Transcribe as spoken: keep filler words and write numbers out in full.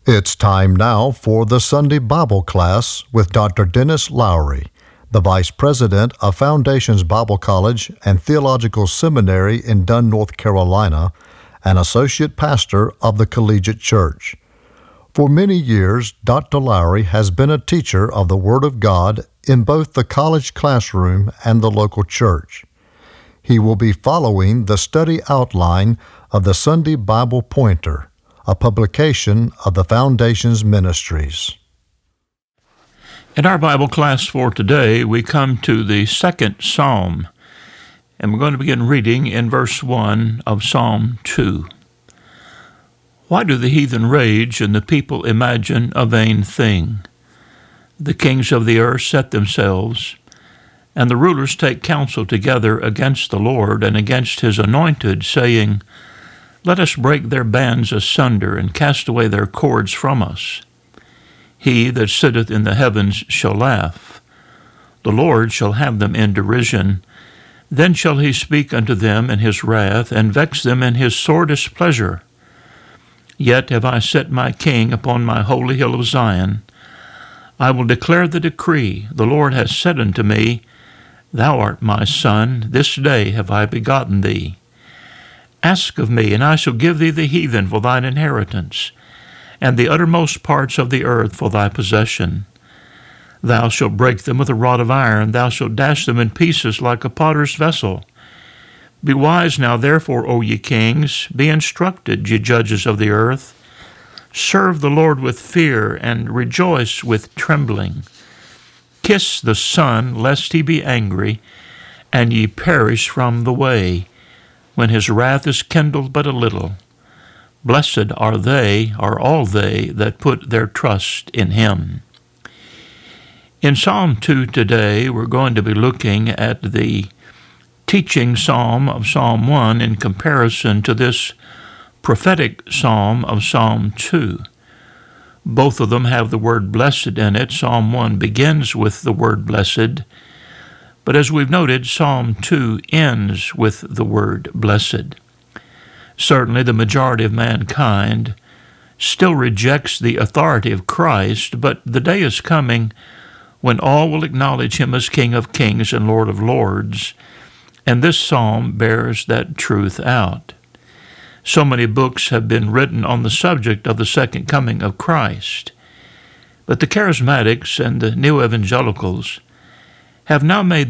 It's time now for the Sunday Bible class with Doctor Dennis Lowry, the Vice President of Foundations Bible College and Theological Seminary in Dunn, North Carolina, and Associate Pastor of the Collegiate Church. For many years, Doctor Lowry has been a teacher of the Word of God in both the college classroom and the local church. He will be following the study outline of the Sunday Bible Pointer, a publication of the Foundations Ministries. In our Bible class for today, we come to the second Psalm, and we're going to begin reading in verse one of Psalm two. Why do the heathen rage and the people imagine a vain thing? The kings of the earth set themselves, and the rulers take counsel together against the Lord and against his anointed, saying, Let us break their bands asunder and cast away their cords from us. He that sitteth in the heavens shall laugh. The Lord shall have them in derision. Then shall he speak unto them in his wrath, and vex them in his sore displeasure. Yet have I set my king upon my holy hill of Zion. I will declare the decree. The Lord has said unto me, Thou art my son, this day have I begotten thee. Ask of me, and I shall give thee the heathen for thine inheritance, and the uttermost parts of the earth for thy possession. Thou shalt break them with a rod of iron, thou shalt dash them in pieces like a potter's vessel. Be wise now therefore, O ye kings, be instructed, ye judges of the earth. Serve the Lord with fear, and rejoice with trembling. Kiss the Son, lest he be angry, and ye perish from the way, when his wrath is kindled but a little. Blessed are they, are all they, that put their trust in him. In Psalm two today, we're going to be looking at the teaching psalm of Psalm one in comparison to this prophetic psalm of Psalm two. Both of them have the word blessed in it. Psalm one begins with the word blessed, but as we've noted, Psalm two ends with the word blessed. Certainly the majority of mankind still rejects the authority of Christ, but the day is coming when all will acknowledge him as King of kings and Lord of lords, and this psalm bears that truth out. So many books have been written on the subject of the second coming of Christ, but the charismatics and the new evangelicals have now made